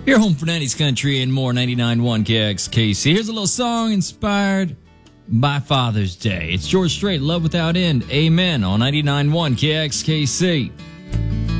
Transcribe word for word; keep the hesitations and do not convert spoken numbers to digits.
Your home for nineties country and more, ninety-nine point one K X K C. Here's a little song inspired by Father's Day. It's George Strait, Love Without End, Amen, on ninety-nine point one K X K C.